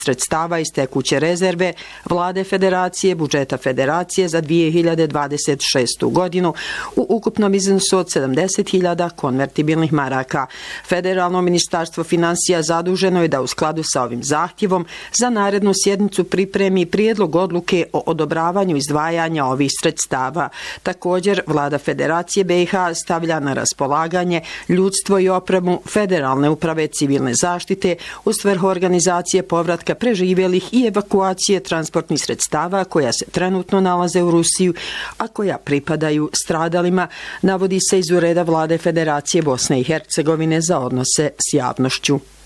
sredstava iz tekuće rezerve Vlade Federacije, budžeta Federacije za 2026. godinu u ukupnom iznosu od 70.000 konvertibilnih maraka. Federalno ministarstvo finansija zaduženo je da u skladu sa ovim zahtjevom za narednu sjednicu pripremi prijedlog odluke o odobravanju izdvajanja ovih sredstava. Također, Vlada Federacije BiH stavlja na raspolaganje ljudstvo i opremu Federalne uprave civilne zaštite u svrhu organizacije povratka preživjelih i evakuacije transportnih sredstava koja se trenutno nalaze u Rusiji, a koja pripadaju stradalima, navodi se iz ureda Vlade Federacije Bosne i Hercegovine za odnose s javnošću.